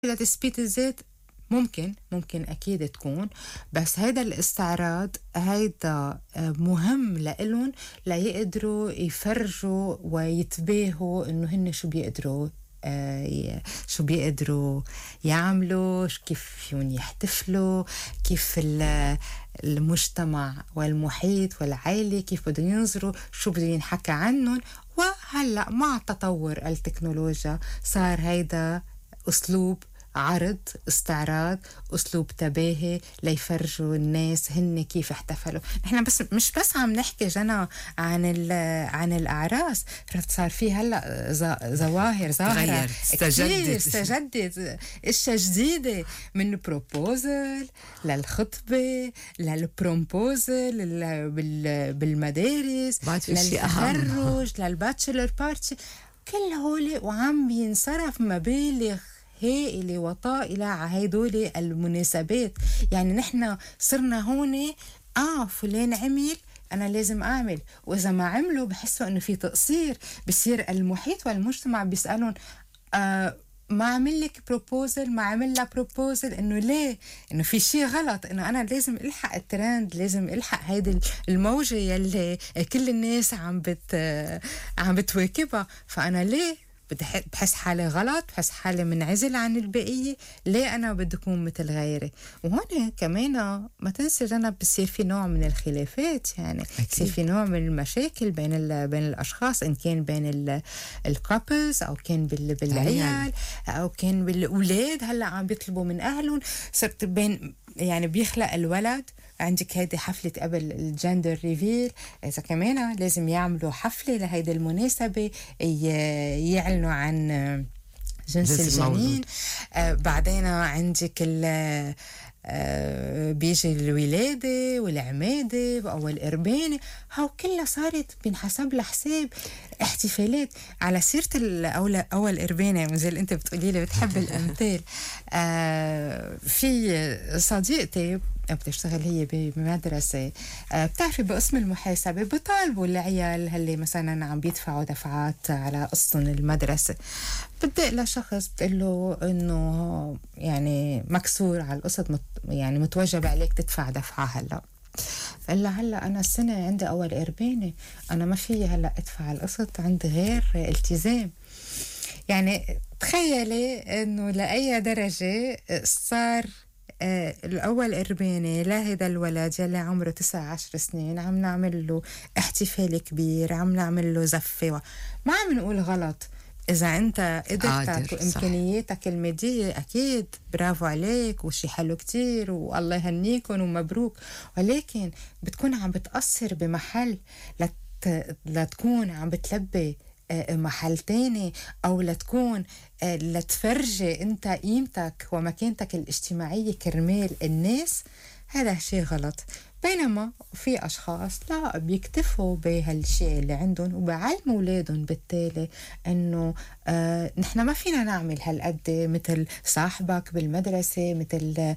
لتثبيت الذات ممكن أكيد تكون، بس هيدا الاستعراض هيدا مهم لإلن ليقدروا يفرجوا ويتباهوا إنه هن شو بيقدروا يعملوا، كيف فيهم يحتفلوا، كيف المجتمع والمحيط والعائلة كيف بدهم ينظروا، شو بده ينحكى عنهم. وهلأ مع تطور التكنولوجيا صار هيدا أسلوب عرض، استعراض، أسلوب تباهي ليفرجوا الناس هن كيف احتفلوا. نحن بس مش بس عم نحكي جنا عن الأعراس، صار في هلا ظواهر ظاهرة كتير استجدت اشياء جديدة، من بروبوزل للخطبة للبرومبوزل بالمدارس للتخرج للباتشلر بارتي، كل هولي وعم بينصرف مبالغ هائلة وطائلة على هدول المناسبات. يعني نحن صرنا هون فلان عمل أنا لازم أعمل، وإذا ما عملوا بحسوا إنه في تقصير، بصير المحيط والمجتمع بيسألون ما عمل لك بروبوزل، ما عمل لها بروبوزل، إنه ليه؟ إنه في شيء غلط، إنه أنا لازم ألحق الترند، لازم ألحق هيدي الموجة يلي كل الناس عم بتواكبها. فأنا ليه بحس حالي غلط، بحس حالي منعزل عن البقية، ليه أنا بدي أكون مثل غيري؟ وهون كمان ما تنسي جنب بصير في نوع من الخلافات، يعني بصير في نوع من المشاكل بين الأشخاص، إن كان بين الكابلز أو كان بالعيال أو كان بالأولاد. هلأ عم بيطلبوا من أهلهم، صرت بين يعني بيخلق الولد عندك هيدي حفلة قبل الجندر ريفيل، إذا كمان لازم يعملوا حفلة لهيدي المناسبة يعلنوا عن جنس الجنين. بعدين عندك بيجي الولادة والعمادة أو الإربانة، هاو كلها صارت بنحسب لحساب احتفالات. على سيرة أول إربانة، مثل أنت بتقولي لي بتحب الأمثال، في صديقتي بتشتغل هي بمدرسة، بتعرفي بقسم المحاسبة بطالبوا العيال هاللي مثلا عم بيدفعوا دفعات على قسطن المدرسة، بدق لشخص بتقول له إنه يعني مكسور على القسط، يعني متوجب عليك تدفع دفعة. هلا أنا السنة عندي أول إربانة، أنا ما في هلا أدفع القسط، عندي غير التزام. يعني تخيلي إنه لأي درجة صار الأول إربانة لهذا الولد يلي عمره 19 سنين عم نعمل له احتفال كبير، عم نعمل له زفة. ما عم نقول غلط، إذا أنت قدرتك وإمكانياتك المادية أكيد برافو عليك وشي حلو كتير والله يهنيكم ومبروك، ولكن بتكون عم بتأثر بمحل لتكون عم بتلبي محل تاني، أو لتكون لتفرجي أنت قيمتك ومكانتك الاجتماعية كرمال الناس. هذا شيء غلط. بينما في أشخاص لا بيكتفوا بهالشيء اللي عندهم وبعلموا أولادهم بالتالي أنه نحن ما فينا نعمل هالقد مثل صاحبك بالمدرسة، مثل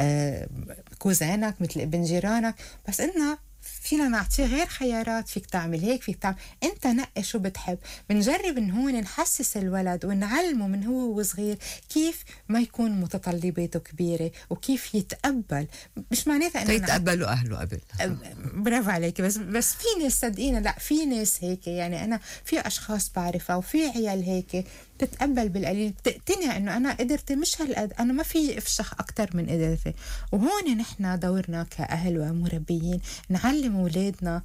كوزانك، مثل ابن جيرانك، بس إننا فينا نعطيه غير خيارات، فيك تعمل هيك، فيك تعمل، انت نقي شو بتحب. بنجرب ان هون نحسس الولد ونعلمه من هو وصغير كيف ما يكون متطلباته كبيرة وكيف يتقبل. مش معناتها انه يتقبلوا اهله قبل. برافو عليك. بس في ناس صدقينا، لا في ناس هيك، يعني انا في اشخاص بعرفها وفي عيال هيك بتتقبل بالقليل، بتقتنع انه انا قدرتي مش هالقد، انا ما في افشخ اكتر من قدرتي. وهون نحن دورنا كأهل ومربيين نعلم اولادنا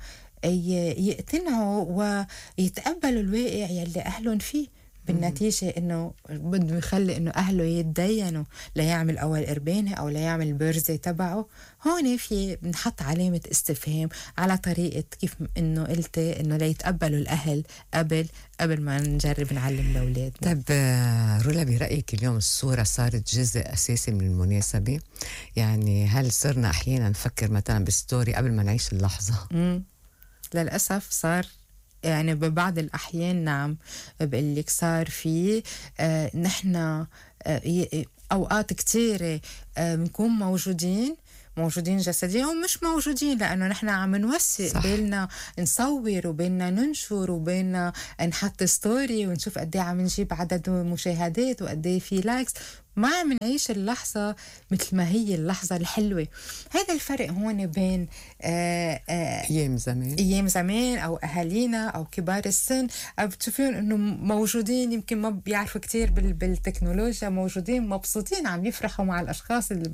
يقتنعوا ويتقبلوا الواقع يلي اهلهم فيه. بالنتيجة إنه بده يخلي إنه أهله يتدينوا ليعمل أول إربانة أو ليعمل البرزة تبعه. هون في بنحط علامة استفهام على طريقة كيف إنه قلتي إنه ليتقبلوا الأهل قبل ما نجرب نعلم الأولاد. طب رولا، برأيك اليوم الصورة صارت جزء أساسي من المناسبة؟ يعني هل صرنا أحيانا نفكر مثلا بالستوري قبل ما نعيش اللحظة؟ للأسف صار، يعني ببعض الأحيان نعم بقلك صار في نحن أوقات كتيرة بنكون موجودين جسديا ومش موجودين، لأنه نحن عم نوثق، بيلنا نصور وبيلنا ننشر وبيلنا نحط ستوري ونشوف قد ايه عم نجيب عدد مشاهدات وقد ايه في لايكس، ما عم نعيش اللحظة مثل ما هي اللحظة الحلوة. هذا الفرق هون بين أيام زمان. أيام زمان أو أهالينا أو كبار السن، أو بتشوفون إنه موجودين يمكن ما بيعرفوا كتير بالتكنولوجيا، موجودين مبسوطين عم يفرحوا مع الأشخاص اللي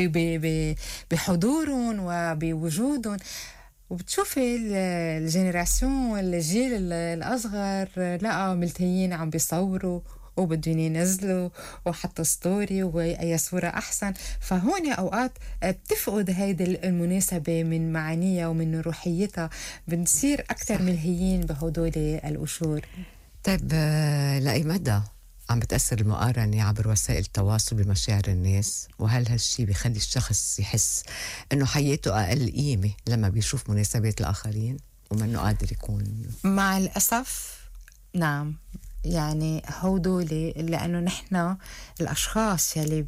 بحضورهم وبوجودهم. وبتشوفي الجينيراسيون، الجيل الأصغر، لا ملتهيين عم بيصوروا وبدهم ينزلوا وحطوا ستوري وأي صورة أحسن. فهون أوقات بتفقد هيدي المناسبة من معانيها ومن روحيتها، بنصير أكثر ملهيين بهدول القشور. طيب لأي مدى عم بتأثر المقارنة عبر وسائل التواصل بمشاعر الناس؟ وهل هالشي بيخلي الشخص يحس إنه حياته أقل قيمة لما بيشوف مناسبات الآخرين ومنه قادر يكون؟ مع الأسف نعم. يعني هودولي لأنه نحن الأشخاص يلي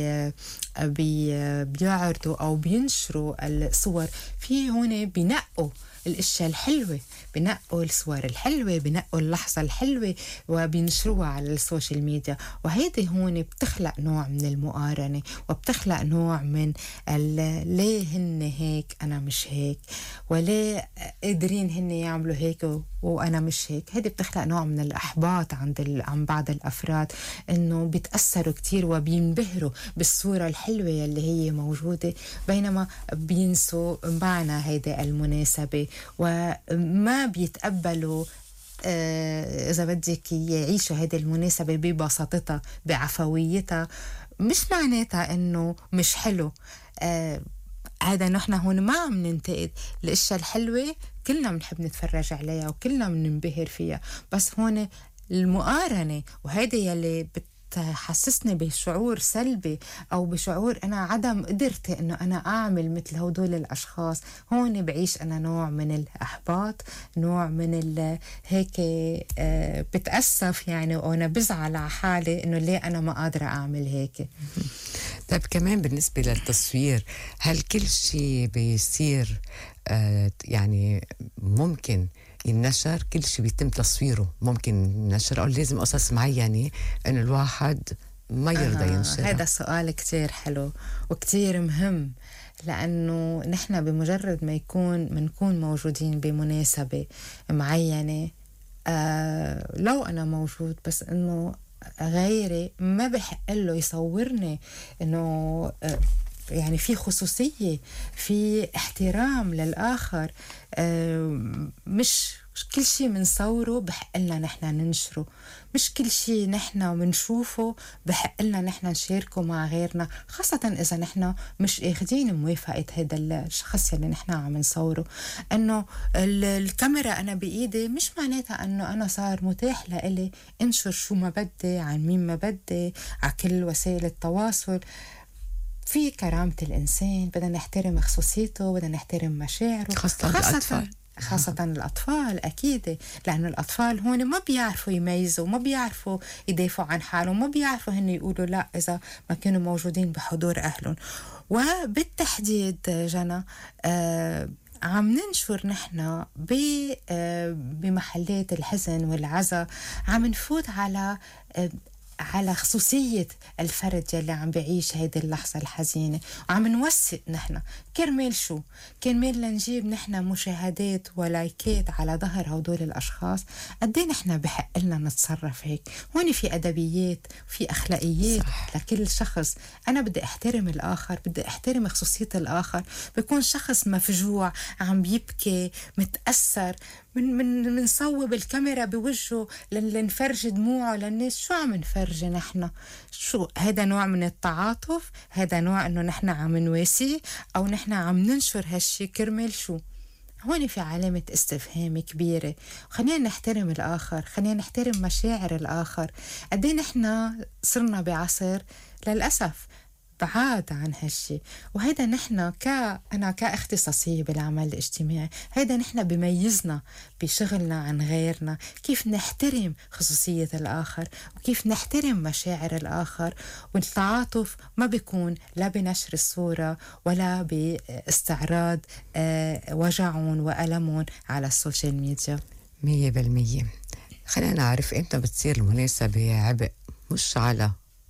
بيعرضوا أو بينشروا الصور في هون بينقوا الاشياء الحلوة، بنقوا الصور الحلوة، بنقوا اللحظة الحلوة وبينشروها على السوشيال ميديا. وهيدي هون بتخلق نوع من المقارنة، وبتخلق نوع من ليه هن هيك أنا مش هيك، وليه قادرين هن يعملوا هيك وأنا مش هيك. هيدي بتخلق نوع من الإحباط عن بعض الأفراد، إنه بيتأثروا كتير وبينبهروا بالصورة الحلوة اللي هي موجودة، بينما بينسوا معنى هيدي المناسبة وما بيتقبلوا إذا بدك يعيشوا هيدي المناسبة ببساطتها بعفويتها. مش معناتها إنه مش حلو، هذا نحن هون ما عم ننتقد الاشياء الحلوة، كلنا بنحب نتفرج عليها وكلنا بننبهر فيها، بس هون المقارنة وهيدا يلي بتحسسني بشعور سلبي أو بشعور أنا عدم قدرتي إنه أنا أعمل مثل هدول الأشخاص. هون بعيش أنا نوع من الإحباط، نوع من هيك بتأسف يعني، وأنا بزعل على حالي إنه ليه أنا ما قادرة أعمل هيك. طيب كمان بالنسبة للتصوير، هل كل شيء بيصير يعني ممكن ينشر؟ كل شيء بيتم تصويره ممكن ينشر، أو لازم قصص معينة إنه الواحد ما يرضى ينشر؟ هذا سؤال كتير حلو وكتير مهم، لأنه نحن بمجرد ما منكون موجودين بمناسبة معينة، لو أنا موجود بس إنه غيري ما بحق له يصورني، إنه يعني في خصوصية، في احترام للآخر. مش كل شيء منصوره بحق لنا نحن ننشره، مش كل شيء نحن منشوفه بحق لنا نحن نشاركه مع غيرنا، خاصة إذا نحن مش اخدين موافقة هذا الشخص اللي نحن عم نصوره. إنه الكاميرا أنا بإيدي مش معناتها إنه أنا صار متاح لإلي انشر شو ما بدي عن مين ما بدي على كل وسائل التواصل. في كرامة الإنسان، بدنا نحترم خصوصيته، بدنا نحترم مشاعره، خاصة الأطفال أكيد، لأنه الأطفال هون ما بيعرفوا يميزوا، ما بيعرفوا يدافعوا عن حالهم، ما بيعرفوا هن يقولوا لا إذا ما كانوا موجودين بحضور أهلهم. وبالتحديد جنى عم ننشر نحن بمحلات الحزن والعزا، عم نفوت على خصوصية الفرد يلي عم بعيش هيدي اللحظة الحزينة، وعم نوثق نحن كرمال شو؟ كرمال لنجيب نحن مشاهدات ولايكات على ظهر هدول الأشخاص. قديه نحن بحق لنا نتصرف هيك؟ هون في أدبيات، في أخلاقيات صح. لكل شخص أنا بدي أحترم الآخر، بدي أحترم خصوصية الآخر. بيكون شخص مفجوع عم بيبكي متأثر، من صوب الكاميرا بوجهه لنفرج دموعه للناس. شو عم نفرج نحن؟ شو هذا نوع من التعاطف؟ هذا نوع انه نحن عم نواسي او نحن عم ننشر هالشي كرمال شو؟ هون في علامة استفهام كبيرة. خلينا نحترم الآخر، خلينا نحترم مشاعر الآخر. قديه نحن صرنا بعصر للأسف بعاد عن هالشي، وهيدا نحن أنا كاختصاصية بالعمل الاجتماعي، هيدا نحن بميزنا بشغلنا عن غيرنا، كيف نحترم خصوصية الآخر وكيف نحترم مشاعر الآخر. والتعاطف ما بيكون لا بنشر الصورة ولا باستعراض وجعهم وألمهم على السوشيال ميديا. 100%. خلينا نعرف إمتى بتصير المناسبة عبء مش على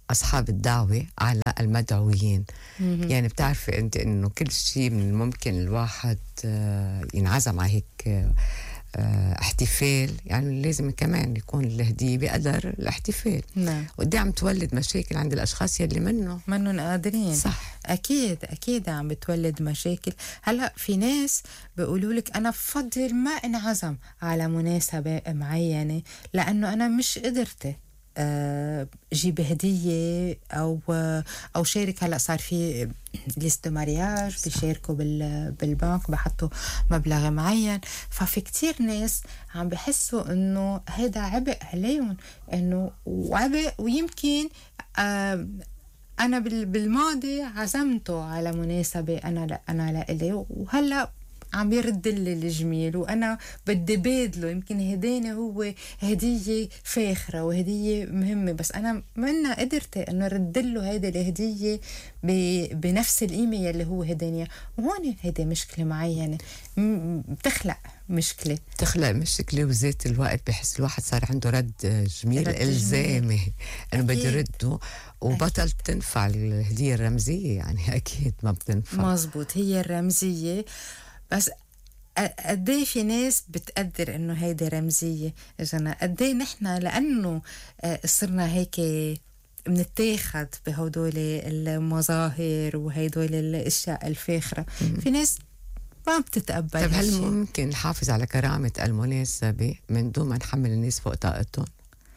أصحاب الدعوة على المدعوين. يعني بتعرفي أنت إنه كل شيء من الممكن الواحد ينعزم على هيك احتفال، يعني لازم كمان يكون الهدية بقدر الاحتفال. نعم. ودي عم تولد مشاكل عند الأشخاص يلي منهم قادرين. صح. أكيد عم بتولد مشاكل. هلأ في ناس بيقولوا لك أنا بفضل ما انعزم على مناسبة معينة لأنه أنا مش قدرت جيب هدية أو شارك. هلأ صار في ليست مارياج بيشاركوا بالبنك بحطوا مبلغ معين، ففي كتير ناس عم بحسوا إنه هيدا عبء عليهم، إنه وعبء. ويمكن أنا بالماضي عزمته على مناسبة أنا لإلي، وهلأ عم يرد لي الجميل وأنا بدي بادله. يمكن هداني هو هدية فاخرة وهدية مهمة، بس أنا منا قدرت إنه رد له هيدا الهدية بنفس القيمة يلي هو هدانيها. وهون هيدا مشكلة معينة بتخلق مشكلة. وذات الوقت بحس الواحد صار عنده رد جميل إلزامي إنه بده يرده، وبطل تنفع الهدية الرمزية. يعني أكيد ما بتنفع. مزبوط، هي الرمزية. بس قديه في ناس بتقدر انه هيدا رمزية. اجانا قديه نحنا لانه صرنا هيك بنتاخد بهدول المظاهر وهدول الاشياء الفاخرة. في ناس ما بتتقبل. طيب هل ممكن نحافظ على كرامة المناسبة من دون ما نحمل الناس فوق طاقتهم؟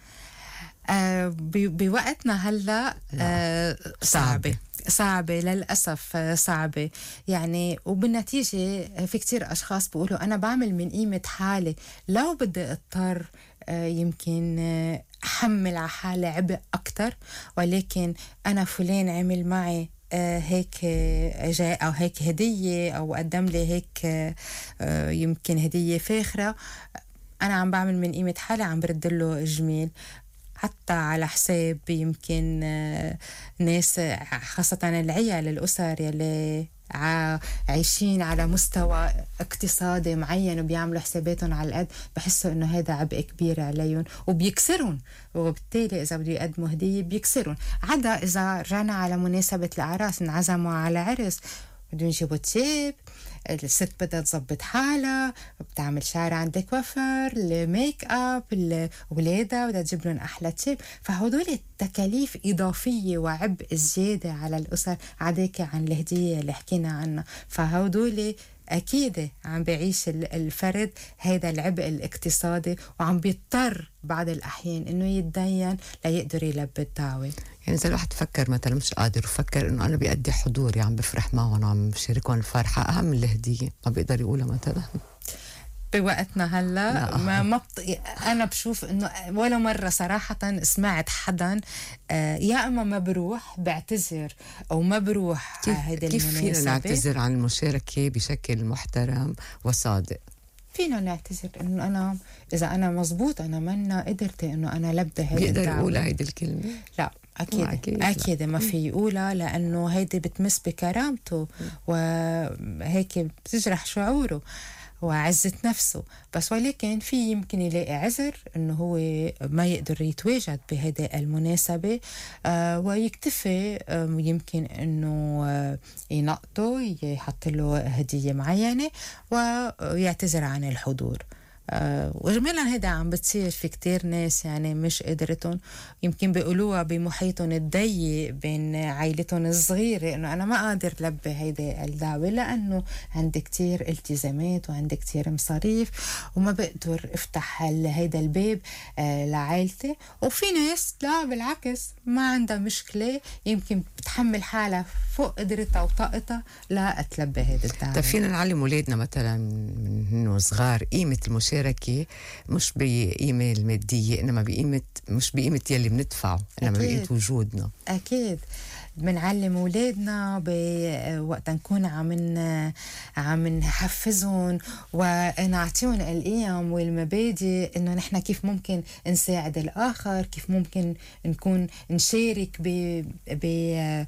بوقتنا هلا صعبة للأسف، صعبة يعني. وبالنتيجة في كتير أشخاص بيقولوا أنا بعمل من قيمة حالي، لو بدي اضطر يمكن أحمل على حالي عبء أكتر، ولكن أنا فلان عمل معي هيك جاء أو هيك هدية أو قدم لي هيك يمكن هدية فاخرة، أنا عم بعمل من قيمة حالي، عم برد له جميل حتى على حساب يمكن ناس خاصة العيال الأسر يلي عايشين على مستوى اقتصادي معين وبيعملوا حساباتهم على القد، بحسوا انه هذا عبء كبير عليهم وبيكسرون، وبالتالي اذا بده يقدموا هدية بيكسرون. عدا اذا رجعنا على مناسبة الأعراس، انعزموا على عرس بدهم يجيبوا تياب، الست بدها تظبط حالها، بتعمل شعر عند كوافير، الميك اب، الولادة بدها تجيب لهم احلى تيب. فهدول التكاليف اضافيه وعبء زياده على الاسر، عداك عن الهديه اللي حكينا عنها. فهدول أكيد عم بيعيش الفرد هذا العبء الاقتصادي، وعم بيضطر بعض الأحيان إنه يتدين ليقدر يلبي الدعوة. يعني إذا الواحد فكر مثلا مش قادر، وفكر إنه أنا بيأدي حضوري عم بفرح معهم وعم بشاركهم الفرحة، أهم من الهدية ما بيقدر يقولها مثلا بوقتنا هلا انا بشوف انه ولا مره صراحه سمعت حدا يا اما ما بروح بعتذر او ما بروح هيدي المناسبه. كيف فينا نعتذر عن المشاركه بشكل محترم وصادق؟ فينا نعتذر انه انا اذا انا مزبوط انا منا قدرت انه انا لبي هيدي بيقدر الدعوه. يقول هيدي الكلمه؟ لا أكيد ما في يقولها، لأنه هيدي بتمس بكرامته وهيك بتجرح شعوره وعزة نفسه. بس ولكن في يمكن يلاقي عذر انه هو ما يقدر يتواجد بهذه المناسبة، ويكتفي يمكن انه ينقطه، يحط له هدية معينة ويعتذر عن الحضور. وجميلا هيدا عم بتصير في كتير ناس يعني مش قدرتهم، يمكن بيقولوها بمحيطهم الضيق بين عائلتهم الصغيرة، انه انا ما قادر لبي هيدا الدعوة لانه عندي كتير التزامات وعندي كتير مصاريف وما بقدر افتح هيدا الباب لعائلتي. وفي ناس لا بالعكس ما عندها مشكلة، يمكن بتحمل حالها فوق قدرتها وطاقتها لا تلبي هيدا الدعوة. طيب فينا نعلم اولادنا مثلا من انه صغار قيمة المشاركة، مش بقيمة المادية، انما بقيمة مش بقيمة يلي بندفعه، انما بقيمة وجودنا. اكيد بنعلم اولادنا وقت نكون عم نحفزهم ونعطيهم القيم والمبادئ، انه نحن كيف ممكن نساعد الاخر، كيف ممكن نكون نشارك ب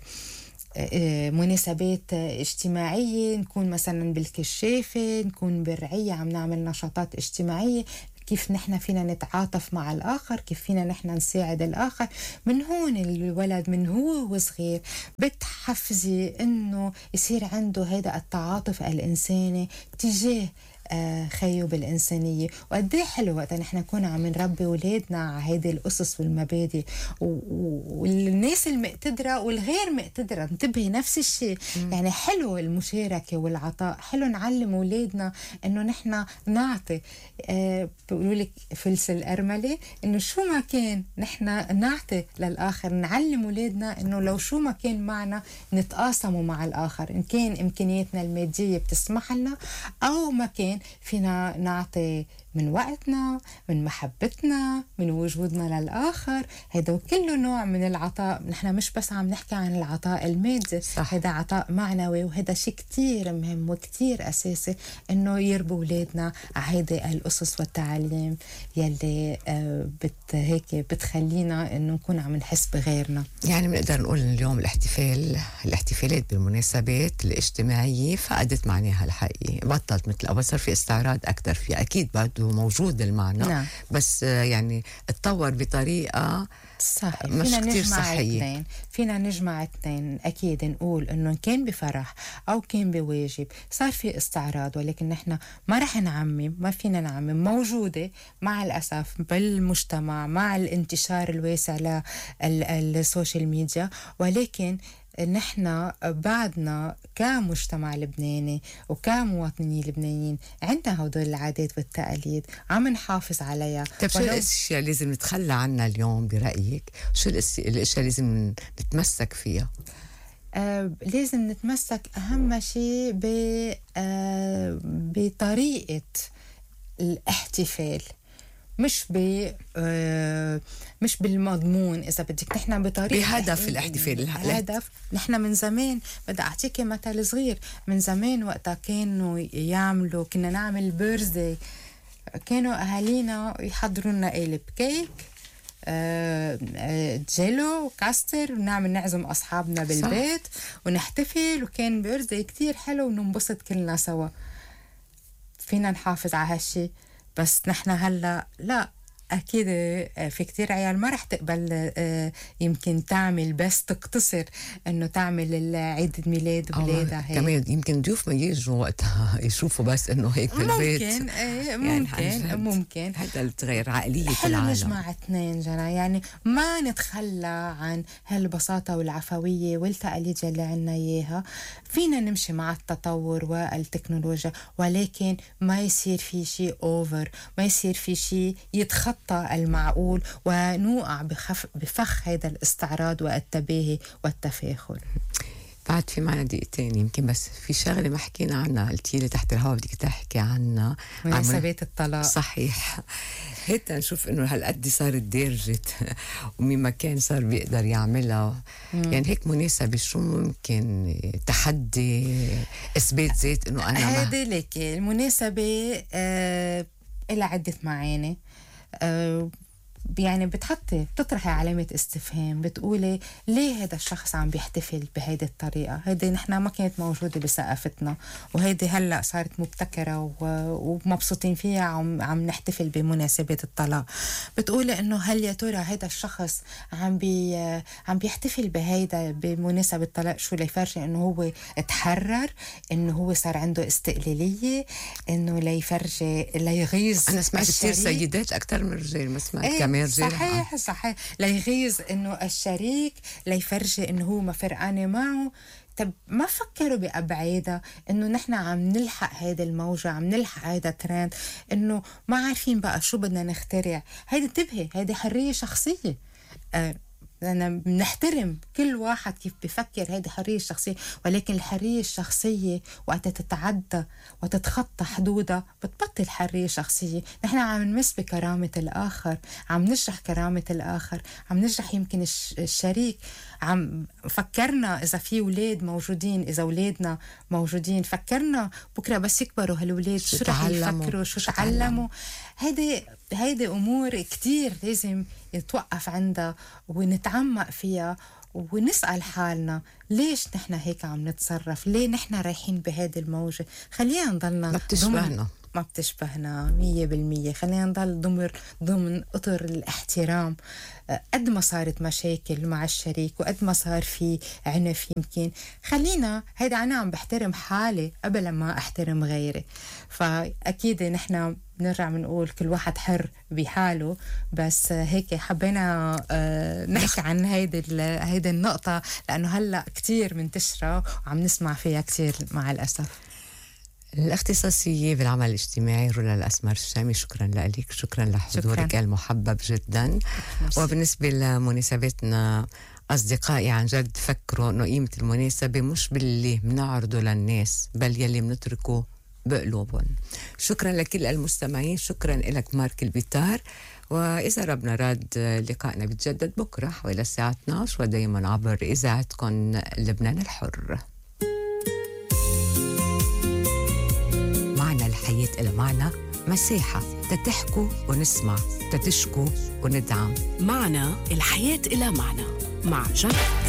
مناسبات اجتماعية، نكون مثلا بالكشافة، نكون بالرعية عم نعمل نشاطات اجتماعية، كيف نحن فينا نتعاطف مع الآخر، كيف فينا نحن نساعد الآخر. من هون الولد من هو وصغير بتحفزي إنه يصير عنده هذا التعاطف الإنساني تجاه خيو بالإنسانية. وقديه حلو وقت نحن نكون عم نربي أولادنا على هيدي الأسس والمبادئ، والناس المقتدرة والغير مقتدرة انتبهي نفس الشيء. يعني حلو المشاركة والعطاء، حلو نعلم أولادنا إنه نحن نعطي. بيقولوا لك فلس الأرملة إنه شو ما كان نحن نعطي للآخر. نعلم أولادنا إنه لو شو ما كان معنا نتقاسموا مع الآخر، إن كان إمكانياتنا المادية بتسمح لنا أو ما كان فينا نعطي من وقتنا، من محبتنا، من وجودنا للآخر. هذا كله نوع من العطاء. نحن مش بس عم نحكي عن العطاء المادي، هذا عطاء معنوي، وهذا شيء كتير مهم وكتير أساسي إنه يربوا أولادنا على هيدي الأسس والتعليم يلي هيك بتخلينا إنه نكون عم نحس بغيرنا. يعني بنقدر نقول اليوم الاحتفالات بالمناسبات الاجتماعية فقدت معناها الحقيقي، بطلت مثل أول، صار في استعراض أكتر فيها. أكيد برضه موجود المعنى، نعم. بس يعني اتطور بطريقة صحيح. مش كتير صحية. فينا نجمع اثنين. أكيد نقول إنه كان بفرح أو كان بواجب صار في استعراض، ولكن نحن ما رح نعمم، ما فينا نعمم. موجودة مع الأسف بالمجتمع مع الانتشار الواسع للسوشيال ميديا، ولكن نحن بعدنا كمجتمع لبناني وكمواطنين لبنانيين عندنا هدول العادات والتقاليد عم نحافظ عليها. طيب شو الاشياء لازم نتخلى عنها اليوم برأيك؟ شو الاشياء لازم نتمسك فيها؟ لازم نتمسك أهم شيء بطريقة الاحتفال، مش بالمضمون إذا بدك. نحن بطريقة بهدف الاحتفال. الهدف نحن من زمان، بدي أعطيك مثل صغير. من زمان وقتها كنا نعمل بيرثدي، كانوا أهالينا يحضروا لنا قالب كيك، جيلو وكاستر، ونعمل نعزم أصحابنا بالبيت ونحتفل، وكان بيرثدي كتير حلو وننبسط كلنا سوا. فينا نحافظ على هالشي، بس نحن هلا لا. أكيد في كتير عيال ما رح تقبل يمكن تعمل، بس تقتصر إنه تعمل عيد الميلاد ولادها هيك. كمان يمكن ضيوف ما يجوا وقتها يشوفوا بس إنه هيك بالبيت. ممكن هذا بتغير عقلية العالم. حلو نجمع اثنين جنا، يعني ما نتخلى عن هالبساطة والعفوية والتقاليد اللي عنا إياها. فينا نمشي مع التطور والتكنولوجيا، ولكن ما يصير في شيء أوفر، ما يصير في شيء يتخطى المعقول ونوقع بفخ هذا الاستعراض والتباهي والتفاخر. بعد في معنا دقيقتين يمكن، بس في شغلة ما حكينا عنها، قلتي لي تحت الهواء بدك تحكي عنها، مناسبات الطلاق. صحيح. هيك نشوف انه هالقد صارت دارجة ومين ما كان صار بيقدر يعملها. يعني هيك مناسبة شو ممكن تحدي اثبات ذات انه انا هذه لك المناسبة لها عدة معاني. يعني بتطرحي علامة استفهام، بتقولي ليه هذا الشخص عم بيحتفل بهيدي الطريقة؟ هيدي نحن ما كانت موجودة بثقافتنا، وهيدي هلأ صارت مبتكرة ومبسوطين فيها، عم نحتفل بمناسبة الطلاق. بتقولي إنه هل يا ترى هذا الشخص عم بيحتفل بهيدا بمناسبة الطلاق شو ليفرجي إنه هو اتحرر، إنه هو صار عنده استقلالية، إنه ليغيظ. أنا سمعت كثير سيدات أكثر من رجال، ما سمعت كمان رجال. صحيح ليغيظ إنه الشريك، ليفرجي إنه هو ما فرقانة معه. طب ما فكروا بأبعادها إنه نحن عم نلحق هيدا الموجة، عم نلحق هيدا ترند، إنه ما عارفين بقى شو بدنا نخترع. هيدا انتبهي، هيدا حرية شخصية. أنا بنحترم كل واحد كيف بفكر، هيدي حرية الشخصية، ولكن الحرية الشخصية وقت تتعدى وتتخطى حدودها بتبطل حرية شخصية. نحن عم نمس بكرامة الآخر، عم نجرح كرامة الآخر، عم نجرح يمكن الشريك. عم فكرنا إذا في أولاد موجودين، إذا أولادنا موجودين، فكرنا بكرة بس يكبروا هالأولاد شو رح يفكروا، شو تعلموا. هيدي أمور كتير لازم نتوقف عندها ونتعمق فيها ونسأل حالنا ليش نحن هيك عم نتصرف، ليه نحن رايحين بهذه الموجة. خلينا نضلنا ما بتشبهنا. ما بتشبهنا 100%. خلينا نضل ضمن اطر الاحترام. قد ما صارت مشاكل مع الشريك وقد ما صار في عنف، يمكن خلينا هيدا أنا عم بحترم حالي قبل ما أحترم غيري. فأكيد نحن بنرجع بنقول كل واحد حر بحاله، بس هيك حبينا نحكي عن هيدي النقطة لأنه هلأ كتير منتشرة وعم نسمع فيها كتير مع الأسف. الاختصاصية بالعمل الاجتماعي رولا الأسمر الشامي، شكرا لك، شكرا لحضورك المحبب جدا. وبالنسبة لمناسبتنا أصدقائي، عن جد فكروا أنه قيمة المناسبة مش باللي منعرضه للناس بل يلي منتركه بقلوبهم. شكرا لكل المستمعين، شكرا لك مارك البيتار. وإذا ربنا راد لقائنا بيتجدد بكرة حوالي الساعة 12 ودايما عبر إذاعتكم لبنان الحر. معنى الحياة إلى معنى، مساحة تتحكوا ونسمع، تتشكوا وندعم. معنى الحياة إلى معنى مع جنى.